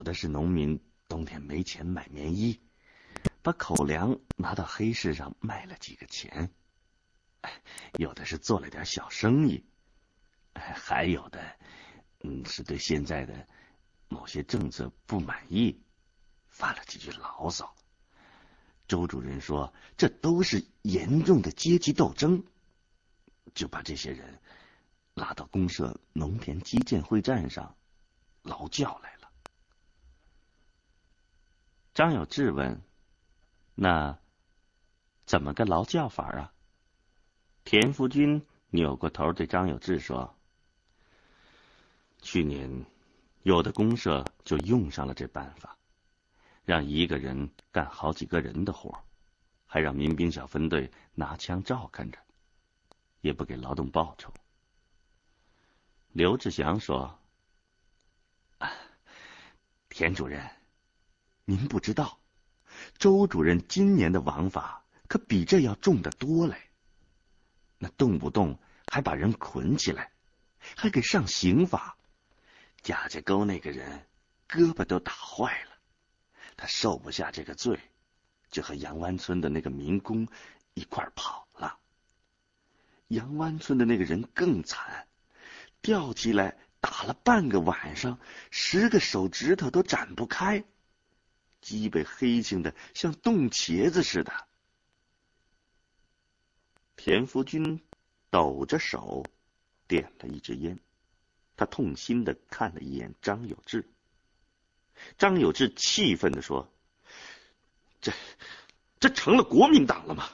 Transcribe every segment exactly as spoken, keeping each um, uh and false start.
的是农民冬天没钱买棉衣，把口粮拿到黑市上卖了几个钱，有的是做了点小生意，还有的嗯是对现在的某些政策不满意，发了几句牢骚。周主任说这都是严重的阶级斗争，就把这些人拉到公社农田基建会战上劳教来了。张有志问：那怎么个劳教法啊？田福军扭过头对张有志说：去年有的公社就用上了这办法，让一个人干好几个人的活，还让民兵小分队拿枪照看着，也不给劳动报酬。刘志祥说：啊，田主任，您不知道，周主任今年的王法可比这要重得多嘞。那动不动还把人捆起来，还给上刑法。贾家沟那个人胳膊都打坏了，他受不下这个罪，就和杨湾村的那个民工一块跑了。杨湾村的那个人更惨，吊起来打了半个晚上，十个手指头都展不开，脊背黑青的像冻茄子似的。田福军抖着手点了一支烟，他痛心地看了一眼张有志。张有志气愤地说：这这成了国民党了吗？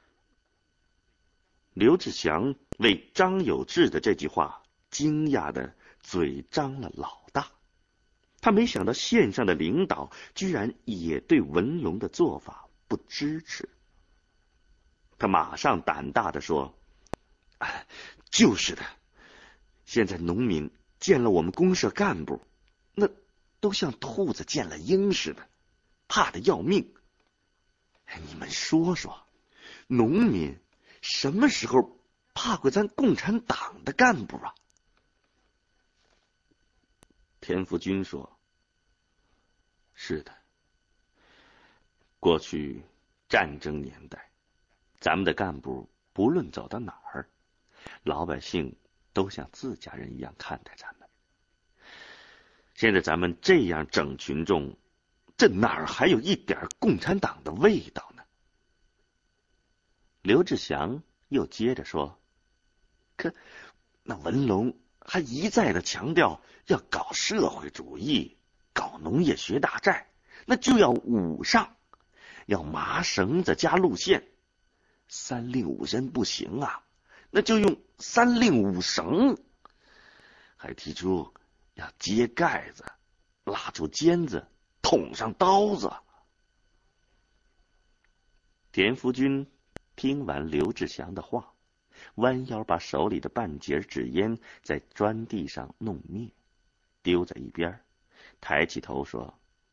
刘志祥为张有志的这句话惊讶的嘴张了老大，他没想到县上的领导居然也对文龙的做法不支持。他马上胆大地说：啊，就是的，现在农民见了我们公社干部，那都像兔子见了鹰似的，怕得要命。你们说说，农民什么时候怕过咱共产党的干部啊？田福军说：是的，过去战争年代，咱们的干部不论走到哪儿，老百姓都像自家人一样看待咱们。现在咱们这样整群众，这哪儿还有一点共产党的味道呢？刘志祥又接着说：可那文龙还一再的强调要搞社会主义，搞农业学大寨，那就要武上，要麻绳子加路线，三令五申不行啊，那就用三令五绳，还提出要揭盖子，拉出尖子，捅上刀子。田福军听完刘志祥的话，弯腰把手里的半截纸烟在砖地上弄灭，丢在一边，抬起头说：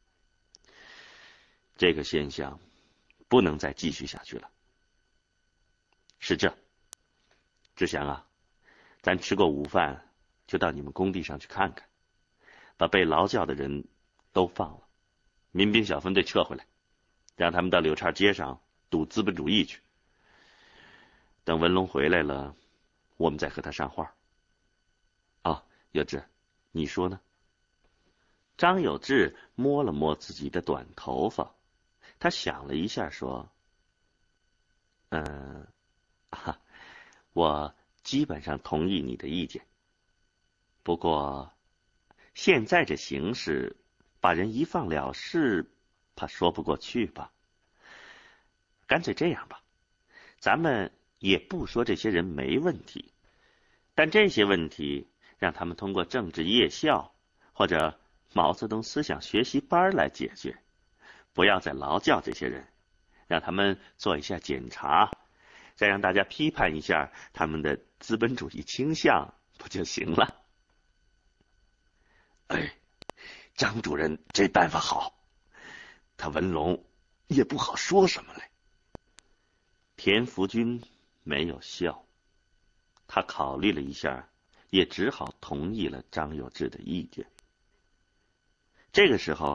这个现象不能再继续下去了。是这，志祥啊，咱吃过午饭就到你们工地上去看看，把被劳教的人都放了，民兵小分队撤回来，让他们到柳岔街上赌资本主义去。等文龙回来了，我们再和他上话。啊，有志，你说呢？张有志摸了摸自己的短头发，他想了一下说：嗯，啊，我基本上同意你的意见，不过现在这形势，把人一放了事，怕说不过去吧。干脆这样吧，咱们也不说这些人没问题，但这些问题让他们通过政治夜校或者毛泽东思想学习班来解决，不要再劳教这些人，让他们做一下检查，再让大家批判一下他们的资本主义倾向，不就行了？哎，张主任这办法好，他文龙也不好说什么来。田福军没有笑，他考虑了一下，也只好同意了张有志的意见。 这个时候